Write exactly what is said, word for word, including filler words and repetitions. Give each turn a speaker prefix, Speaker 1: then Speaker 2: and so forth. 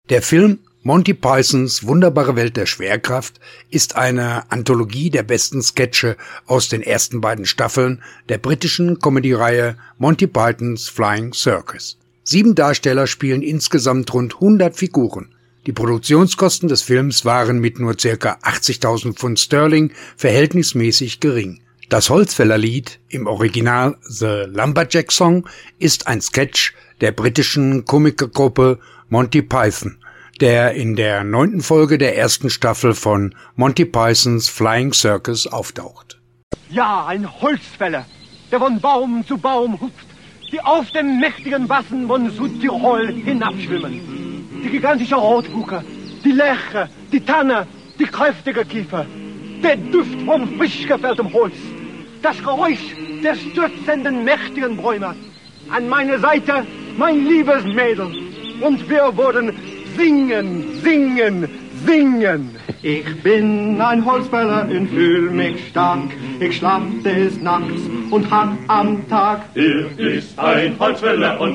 Speaker 1: Der Film Monty Pythons wunderbare Welt der Schwerkraft ist eine Anthologie der besten Sketche aus den ersten beiden Staffeln der britischen Comedy-Reihe Monty Python's Flying Circus. Sieben Darsteller spielen insgesamt rund hundert Figuren. Die Produktionskosten des Films waren mit nur ca. achtzigtausend Pfund Sterling verhältnismäßig gering. Das Holzfällerlied, im Original The Lumberjack Song, ist ein Sketch der britischen Komikergruppe Monty Python, der in der neunten Folge der ersten Staffel von Monty Python's Flying Circus auftaucht.
Speaker 2: Ja, ein Holzfäller, der von Baum zu Baum hupft, die auf den mächtigen Wassen von Südtirol hinabschwimmen. Die gigantische Rotbuche, die Lärche, die Tanne, die kräftige Kiefer, der Duft von frisch gefälltem Holz, das Geräusch der stürzenden mächtigen Bäume. An meiner Seite mein liebes Mädel. Und wir wurden singen, singen, singen.
Speaker 3: Ich bin ein Holzfäller und fühl mich stark. Ich schlaf des Nachts und hab am Tag.
Speaker 4: Er ist ein Holzfäller und